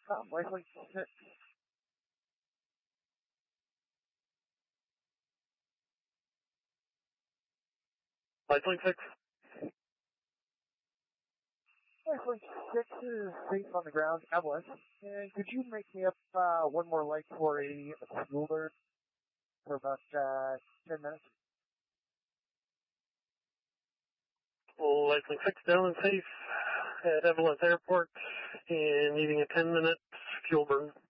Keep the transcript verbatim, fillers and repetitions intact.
Um, Lifelink six. Lifelink six. Lifelink six is safe on the ground, ambulance. And could you make me up uh, one more light for a fuel alert for about uh, ten minutes? Lifelink six down and safe at Evelyn Airport and needing a ten minute fuel burn.